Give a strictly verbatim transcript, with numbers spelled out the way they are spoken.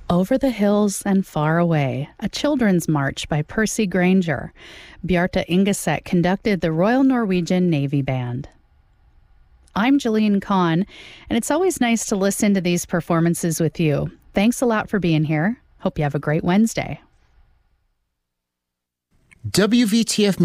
Over the Hills and Far Away, a children's march by Percy Granger. Bjarte Ingeset conducted the Royal Norwegian Navy Band. I'm Jillian Kahn, and it's always nice to listen to these performances with you. Thanks a lot for being here. Hope you have a great Wednesday. W V T F